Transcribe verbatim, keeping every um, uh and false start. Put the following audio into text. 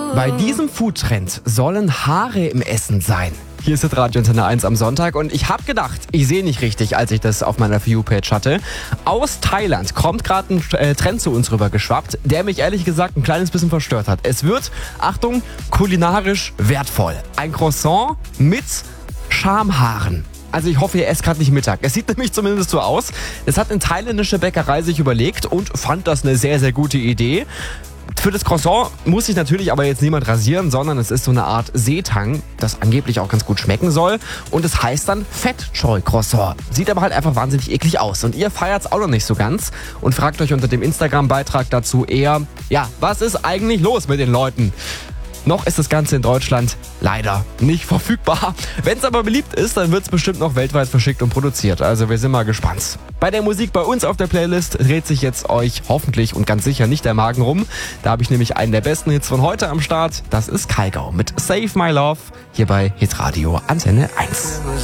Bei diesem Foodtrend sollen Haare im Essen sein. Hier ist jetzt Radio Antenne eins am Sonntag und ich habe gedacht, ich sehe nicht richtig, als ich das auf meiner For You-Page hatte. Aus Thailand kommt gerade ein äh, Trend zu uns rüber geschwappt, der mich ehrlich gesagt ein kleines bisschen verstört hat. Es wird, Achtung, kulinarisch wertvoll. Ein Croissant mit Schamhaaren. Also ich hoffe, ihr esst gerade nicht Mittag. Es sieht nämlich zumindest so aus. Es hat eine thailändische Bäckerei sich überlegt und fand das eine sehr, sehr gute Idee. Für das Croissant muss sich natürlich aber jetzt niemand rasieren, sondern es ist so eine Art Seetang, das angeblich auch ganz gut schmecken soll. Und es heißt dann Fat Choy Croissant. Sieht aber halt einfach wahnsinnig eklig aus. Und ihr feiert es auch noch nicht so ganz und fragt euch unter dem Instagram-Beitrag dazu eher, ja, was ist eigentlich los mit den Leuten? Noch ist das Ganze in Deutschland leider nicht verfügbar. Wenn es aber beliebt ist, dann wird es bestimmt noch weltweit verschickt und produziert. Also wir sind mal gespannt. Bei der Musik bei uns auf der Playlist dreht sich jetzt euch hoffentlich und ganz sicher nicht der Magen rum. Da habe ich nämlich einen der besten Hits von heute am Start. Das ist Kygo mit Save My Love hier bei Hitradio Antenne eins.